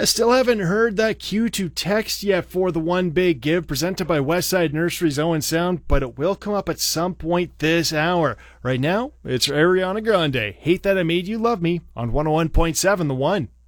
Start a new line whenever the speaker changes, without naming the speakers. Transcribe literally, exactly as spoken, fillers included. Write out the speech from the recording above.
Yeah, still haven't heard that cue to text yet for the One Big Give presented by Westside Nursery's Owen Sound, but it will come up at some point this hour. Right now, it's Ariana Grande, Hate That I Made You Love Me, on one oh one point seven The One.